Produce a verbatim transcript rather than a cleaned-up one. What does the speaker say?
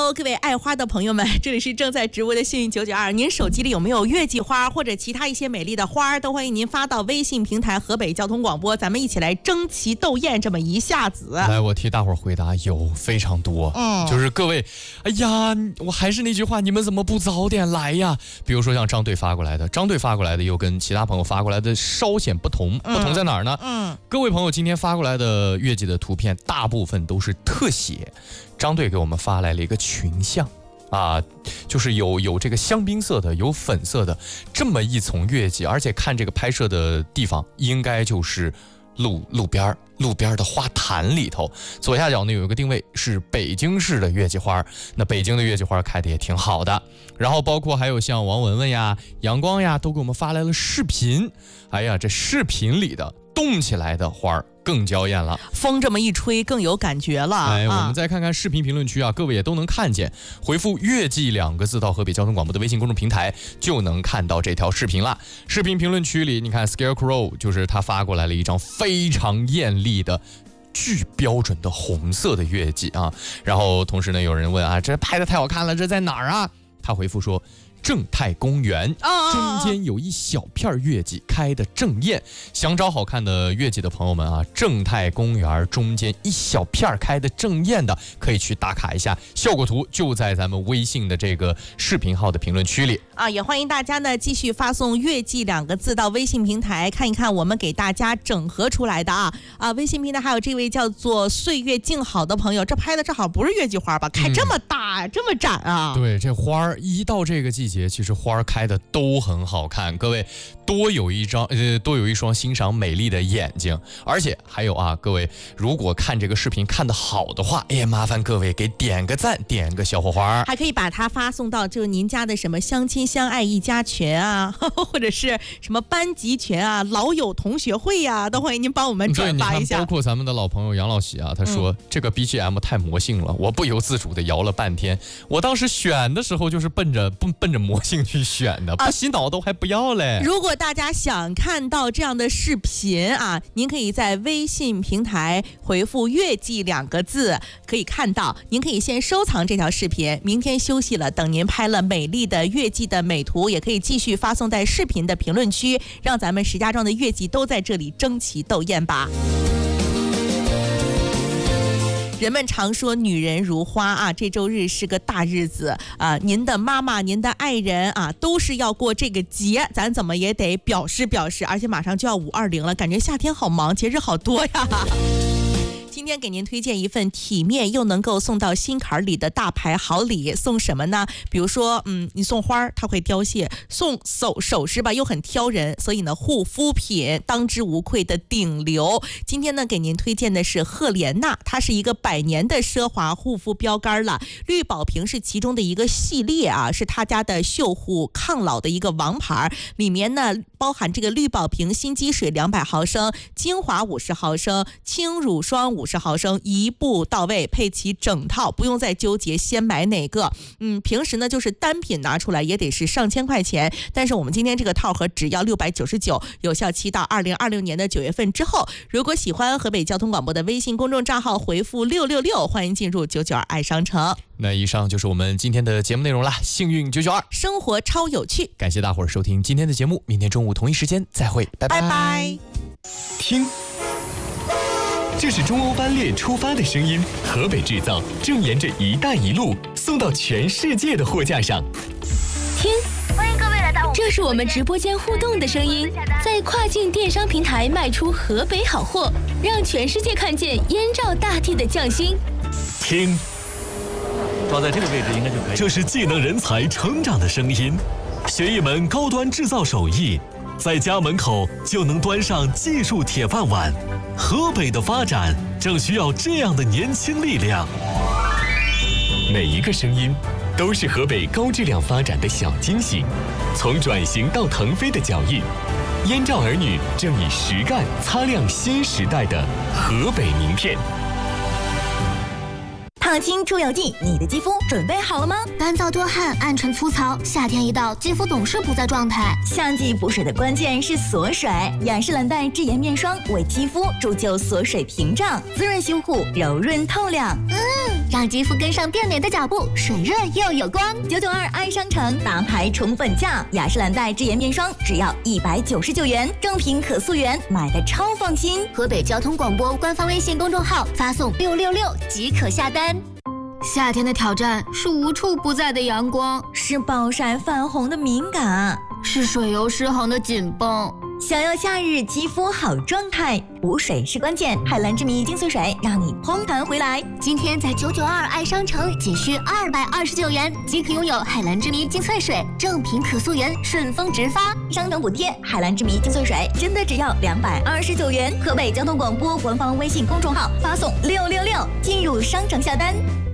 Hello， 各位爱花的朋友们，这里是正在直播的幸运九九二。您手机里有没有月季花或者其他一些美丽的花，都欢迎您发到微信平台河北交通广播，咱们一起来争奇斗艳这么一下子。 来，我替大伙儿回答，有非常多，嗯，就是各位，哎呀，我还是那句话，你们怎么不早点来呀？比如说像张队发过来的，张队发过来的又跟其他朋友发过来的稍显不同，嗯、不同在哪儿呢？嗯，各位朋友今天发过来的月季的图片，大部分都是特写。张队给我们发来了一个群像啊，就是有有这个香槟色的，有粉色的这么一丛月季，而且看这个拍摄的地方应该就是路路边路边的花坛里头。左下角呢有一个定位是北京市的月季花，那北京的月季花开的也挺好的。然后包括还有像王文文呀、阳光呀，都给我们发来了视频。哎呀，这视频里的动起来的花更娇艳了， 风这么一吹更有感觉了。 哎，我们再看看视频评论区啊，各位也都能看见，回复月季两个字到河北交通广播的微信公众平台，就能看到这条视频了。视频评论区里，你看 Scarecrow 就是他发过来了一张非常艳丽的巨标准的红色的月季啊。然后同时呢，有人问啊，这拍的太好看了，这在哪儿啊？他回复说，正泰公园中间有一小片月季开的正艳，想找好看的月季的朋友们啊，正泰公园中间一小片开的正艳的，可以去打卡一下，效果图就在咱们微信的这个视频号的评论区里啊。也欢迎大家呢继续发送月季两个字到微信平台，看一看我们给大家整合出来的啊啊！微信平台还有这位叫做岁月静好的朋友，这拍的正好不是月季花吧？开这么大、嗯、这么展啊？ 对，这花一到这个季节，其实花开的都很好看，各位多有一张呃多有一双欣赏美丽的眼睛。而且还有啊，各位如果看这个视频看得好的话，哎，麻烦各位给点个赞，点个小火花， 还可以把它发送到就是您家的什么相亲相爱一家群啊，或者是什么班级群啊、老友同学会呀、啊，都欢迎您帮我们转发一下。 包括咱们的老朋友杨老喜啊，他说、嗯、这个 B G M 太魔性了，我不由自主的摇了半天。我当时选的时候就是奔着奔奔着魔性去选的，不洗脑都还不要嘞。 如果大家想看到这样的视频啊，您可以在微信平台回复月季两个字，可以看到。您可以先收藏这条视频，明天休息了，等您拍了美丽的月季的美图，也可以继续发送在视频的评论区，让咱们石家庄的月季都在这里争奇斗艳吧。人们常说女人如花啊，这周日是个大日子啊，您的妈妈、您的爱人啊，都是要过这个节，咱怎么也得表示表示。而且马上就要五二零了，感觉夏天好忙，节日好多呀。今天给您推荐一份体面又能够送到心坎里的大牌好礼，送什么呢？比如说，嗯，你送花它会凋谢，送首首饰吧又很挑人，所以呢，护肤品当之无愧的顶流。今天呢，给您推荐的是赫莲娜，它是一个百年的奢华护肤标杆了。绿宝瓶是其中的一个系列啊，是他家的秀护抗老的一个王牌，里面呢包含这个绿宝瓶新肌水两百毫升，精华五十毫升，轻乳霜五十毫升，一步到位，配齐整套，不用再纠结先买哪个。嗯，平时呢就是单品拿出来也得是上千块钱，但是我们今天这个套盒只要六百九十九，有效期到二零二六年的九月份之后。如果喜欢河北交通广播的微信公众账号，回复六六六，欢迎进入九九二爱商城。 那以上就是我们今天的节目内容啦，幸运九九二， 生活超有趣。 感谢大伙儿收听今天的节目，明天中午同一时间再会，拜拜拜拜。 听，这是中欧班列出发的声音，河北制造正沿着一带一路送到全世界的货架上。 听，欢迎各位来到，这是我们直播间互动的声音，在跨境电商平台卖出河北好货，让全世界看见燕赵大地的匠心。 听， 抓在这个位置应该就可以。 这是技能人才成长的声音，学一门高端制造手艺，在家门口就能端上技术铁饭碗。河北的发展正需要这样的年轻力量。每一个声音都是河北高质量发展的小惊喜，从转型到腾飞的脚印，燕赵儿女正以实干擦亮新时代的河北名片。 胖抗菌出油剂，你的肌肤准备好了吗？ 干燥多汗、暗沉粗糙，夏天一到，肌肤总是不在状态。 夏季补水的关键是锁水，雅诗兰黛智颜面霜为肌肤铸就锁水屏障，滋润修护，柔润透亮。 嗯，让肌肤跟上变美的脚步，水润又有光。 九九二爱商城大牌宠粉价，雅诗兰黛智颜面霜只要一百九十九元，正品可溯源，买的超放心。 河北交通广播官方微信公众号发送六六六即可下单。夏天的挑战是无处不在的阳光， 是暴晒泛红的敏感， 是水油失衡的紧绷。 想要夏日肌肤好状态，补水是关键。海蓝之谜精粹水让你嘭弹回来。 今天在九九二爱商城仅需二百二十九元即可拥有海蓝之谜精粹水，正品可溯源，顺丰直发， 商城补贴。海蓝之谜精粹水真的只要两百二十九元。河北交通广播官方微信公众号发送六六六进入商城下单。